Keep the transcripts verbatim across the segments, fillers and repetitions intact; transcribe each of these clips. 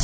midi.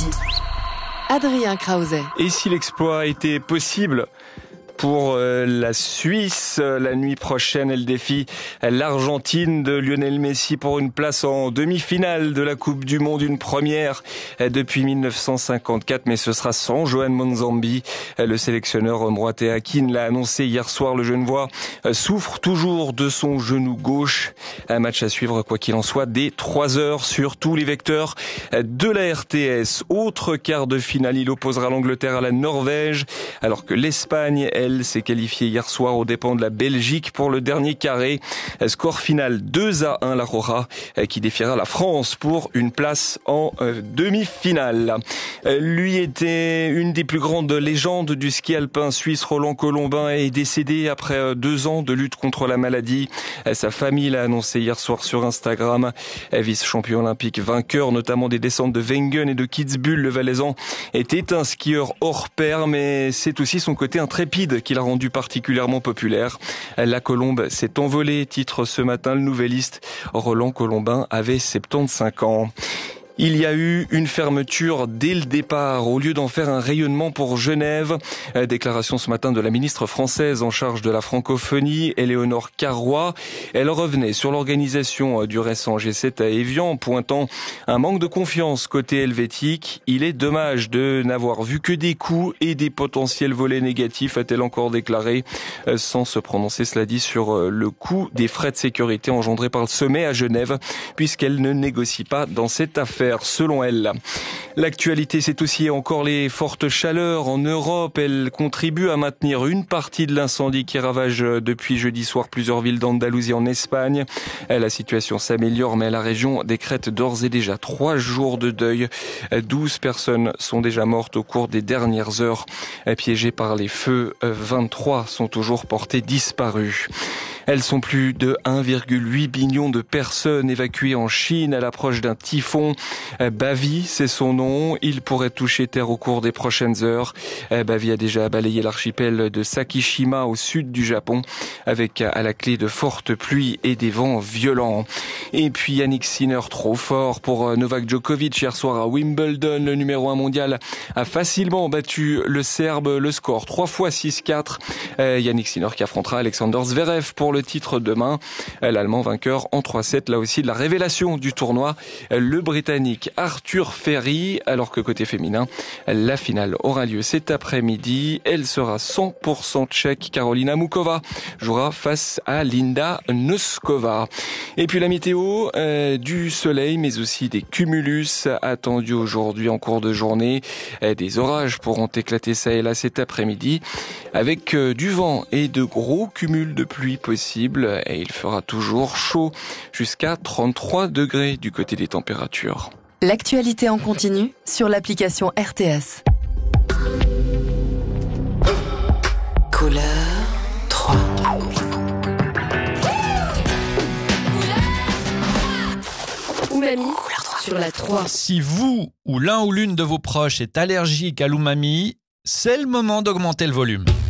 Adrien Krause. Et si l'exploit était possible pour la Suisse, la nuit prochaine, elle défie l'Argentine de Lionel Messi pour une place en demi-finale de la Coupe du Monde, une première depuis mille neuf cent cinquante-quatre, mais ce sera sans Johan Monzambi. Le sélectionneur Moaté Akin l'a annoncé hier soir. Le Genevois souffre toujours de son genou gauche. Un match à suivre, quoi qu'il en soit, dès trois heures sur tous les vecteurs de la R T S. Autre quart de finale, il opposera l'Angleterre à la Norvège, alors que l'Espagne, elle, s'est qualifiée hier soir aux dépens de la Belgique pour le dernier carré. Score final deux à un, la Roja qui défiera la France pour une place en demi-finale. Lui était une des plus grandes légendes du ski alpin suisse. Roland Colombin est décédé après deux ans de lutte contre la maladie. Sa famille l'a annoncé hier soir sur Instagram. Vice-champion olympique, vainqueur notamment des descentes de Wengen et de Kitzbühel, le Valaisan était un skieur hors pair, mais c'est aussi son côté intrépide qui l'a rendu particulièrement populaire. La Colombe s'est envolée, titre ce matin le Nouvelliste. Roland Colombin avait soixante-quinze ans. Il y a eu une fermeture dès le départ, au lieu d'en faire un rayonnement pour Genève. Déclaration ce matin de la ministre française en charge de la francophonie, Éléonore Carrois. Elle revenait sur l'organisation du récent G sept à Évian, pointant un manque de confiance côté helvétique. Il est dommage de n'avoir vu que des coups et des potentiels volets négatifs, a-t-elle encore déclaré, sans se prononcer, cela dit, sur le coût des frais de sécurité engendrés par le sommet à Genève, puisqu'elle ne négocie pas dans cette affaire. Selon elle, l'actualité, c'est aussi encore les fortes chaleurs en Europe. Elles contribuent à maintenir une partie de l'incendie qui ravage depuis jeudi soir plusieurs villes d'Andalousie en Espagne. La situation s'améliore, mais la région décrète d'ores et déjà trois jours de deuil. douze personnes sont déjà mortes au cours des dernières heures, piégées par les feux. vingt-trois sont toujours portées disparues. Elles sont plus de un virgule huit million de personnes évacuées en Chine à l'approche d'un typhon. Bavi, c'est son nom. Il pourrait toucher terre au cours des prochaines heures. Bavi a déjà balayé l'archipel de Sakishima au sud du Japon, avec à la clé de fortes pluies et des vents violents. Et puis Yannick Sinner, trop fort pour Novak Djokovic. Hier soir à Wimbledon, le numéro un mondial a facilement battu le Serbe. Le score trois fois six quatre. Yannick Sinner qui affrontera Alexander Zverev pour le titre demain. L'Allemand vainqueur en trois sept, là aussi de la révélation du tournoi, le Britannique Arthur Ferry, alors que côté féminin, la finale aura lieu cet après-midi. Elle sera cent pour cent tchèque. Karolina Mukova jouera face à Linda Noskova. Et puis la météo, euh, du soleil, mais aussi des cumulus attendus aujourd'hui en cours de journée. Des orages pourront éclater ça et là cet après-midi, avec euh, du vent et de gros cumuls de pluie possibles. Et il fera toujours chaud, jusqu'à trente-trois degrés du côté des températures. L'actualité en continu sur l'application R T S. Couleur trois. Umami sur la trois. Si vous ou l'un ou l'une de vos proches est allergique à l'umami, c'est le moment d'augmenter le volume.